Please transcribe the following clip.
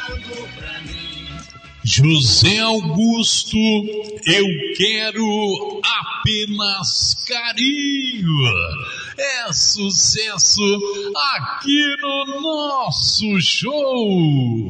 José Augusto, eu quero apenas carinho. É sucesso aqui no nosso show.